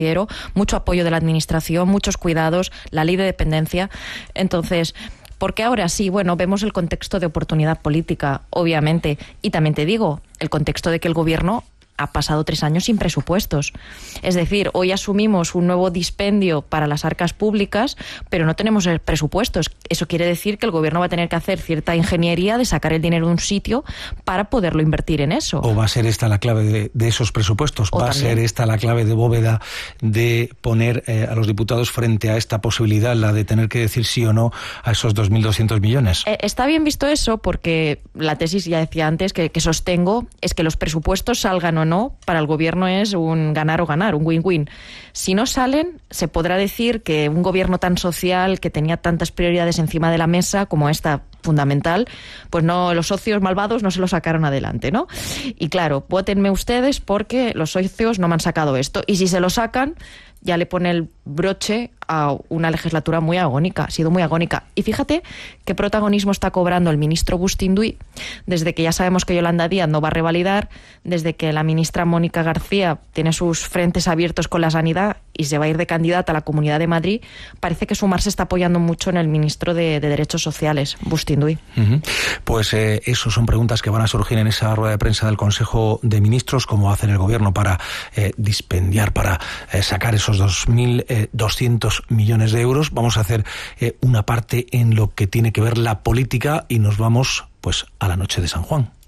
mucho apoyo de la administración, muchos cuidados, la ley de dependencia. Entonces, porque ahora sí, bueno, vemos el contexto de oportunidad política, obviamente, y también te digo, el contexto de que el gobierno ha pasado 3 años sin presupuestos. Es decir, hoy asumimos un nuevo dispendio para las arcas públicas, pero no tenemos presupuestos. Eso quiere decir que el gobierno va a tener que hacer cierta ingeniería de sacar el dinero de un sitio para poderlo invertir en eso. ¿O va a ser esta la clave de esos presupuestos? ¿Va a ser esta la clave de bóveda de poner a los diputados frente a esta posibilidad, la de tener que decir sí o no a esos 2.200 millones? Está bien visto eso, porque la tesis, ya decía antes, que sostengo, es que los presupuestos salgan o no, para el gobierno es un ganar o ganar, un win-win. Si no salen, se podrá decir que un gobierno tan social, que tenía tantas prioridades encima de la mesa como esta fundamental, pues no, los socios malvados no se lo sacaron adelante, ¿no? Y claro, vótenme ustedes porque los socios no me han sacado esto. Y si se lo sacan, ya le pone el broche a una legislatura muy agónica, ha sido muy agónica. Y fíjate qué protagonismo está cobrando el ministro Bustinduy, desde que ya sabemos que Yolanda Díaz no va a revalidar, desde que la ministra Mónica García tiene sus frentes abiertos con la sanidad y se va a ir de candidata a la Comunidad de Madrid. Parece que Sumar se está apoyando mucho en el ministro de Derechos Sociales, Bustinduy. Pues eso son preguntas que van a surgir en esa rueda de prensa del Consejo de Ministros, cómo va a hacer el gobierno para dispendiar, para sacar esos 2.200 millones de euros. Vamos a hacer una parte en lo que tiene que ver la política y nos vamos pues a la noche de San Juan.